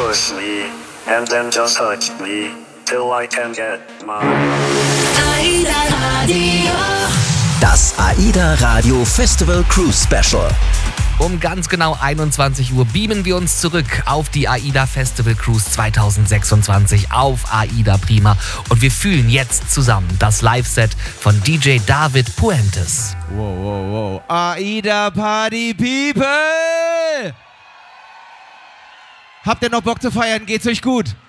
push me, and then just touch me, till I can get mine. AIDA Radio. Das AIDA Radio Festival Cruise Special. Um ganz genau 21 Uhr beamen wir uns zurück auf die AIDA Festival Cruise 2026 auf AIDA Prima und wir fühlen jetzt zusammen das Live-Set von DJ David Puentes. Wow. AIDA Party People! Habt ihr noch Bock zu feiern? Geht's euch gut?